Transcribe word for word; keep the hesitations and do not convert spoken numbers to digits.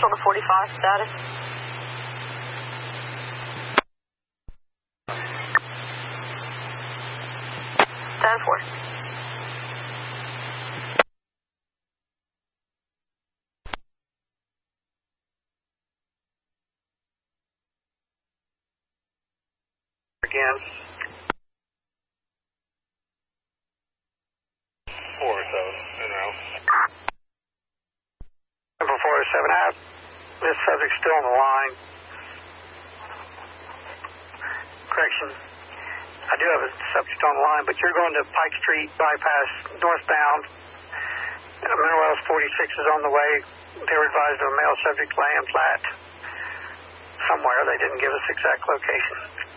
Central to forty-five, status. ten four. Again. Four seven, in route. Number four seven out. This subject's still on the line. Correction. I do have a subject on the line, but you're going to Pike Street bypass northbound. Mineral Wells forty-six is on the way. They were advised of a male subject laying flat somewhere. They didn't give us exact location.